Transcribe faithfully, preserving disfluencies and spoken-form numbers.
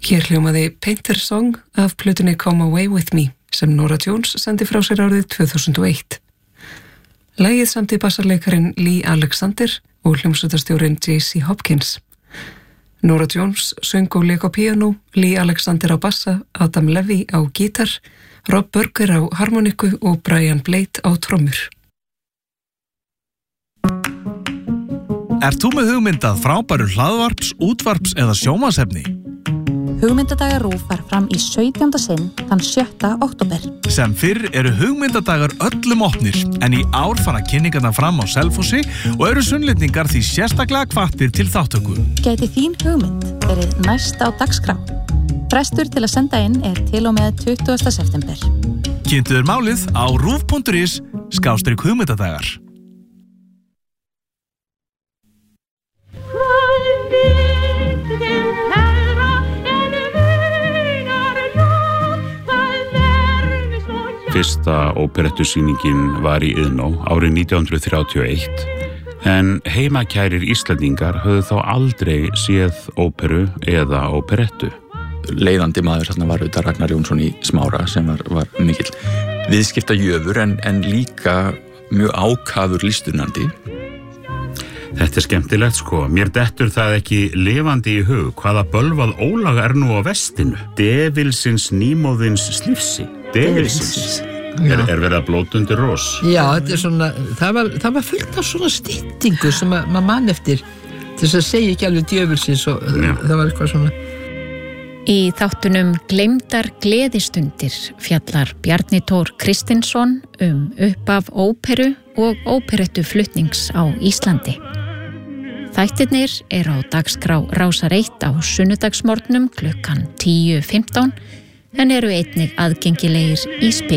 Hér hljómaði Painter Song af plötunni Come Away With Me sem Norah Jones sendi frá sér árið tvö þúsund og eitt. Lagið samdi bassarleikarin Lee Alexander og hljómsveitarstjórinn J C Hopkins. Norah Jones söng og lék á píanó, Lee Alexander á bassa, Adam Levy á gítar, Rob Burger á harmoniku og Brian Blade á trommur. Ert þú með hugmyndað frábæru hlaðvarps, útvarps eða sjónvarpsefni? Hugmyndadagar RÚV fara fram í sautjánda sinn þann sjötta október. Sem fyrr eru hugmyndadagar öllum opnir, en í ár fara kynningarnar fram á Selfossi og eru sunnlendingar því sérstaklega hvattir til þáttöku. Gæti þín hugmynd verið næst á dagskrá. Frestur til að senda inn er til og með tuttugasta september. Kynntu þér málið á rúv punktur is skástrik hugmyndadagar. Fyrsta óperettusýningin var í Iðnó árið nítján hundruð þrjátíu og eitt, en heimakærir Íslendingar höfðu þá aldrei séð óperu eða óperettu. Leiðandi maður þarna var auðvitað Ragnar Jónsson í Smára sem var, var mikill viðskiptajöfur en, en líka mjög ákafur listunandi. Þetta er skemmtilegt sko, mér dettur það ekki lifandi í hug hvaða bölvað ólag er nú á vestinu. Devilsins nýmóðins slífsi. Devilsins. Er, er verið að blóta undir rós? Já, þetta er svona, það var, það var fullt af svona styttingu sem að, maður mann eftir til þess að segja ekki alveg djöfulsins og Já. Það var eitthvað svona. Í þáttunum Gleymdar gleðistundir fjallar Bjarni Thor Kristinsson um uppaf óperu og óperettu flutnings á Íslandi. Þættirnir eru á dagskrá Rásar eitt á sunnudagsmorgnum klukkan tíu fimmtán en eru einnig aðgengilegir í spil.